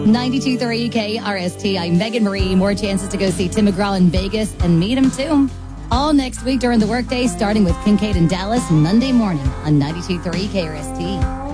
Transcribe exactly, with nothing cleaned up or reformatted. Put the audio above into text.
ninety-two point three K R S T. I'm Megan Marie. More chances to go see Tim McGraw in Vegas and meet him, too. All next week during the workday, starting with Kincaid in Dallas Monday morning on ninety-two point three K R S T.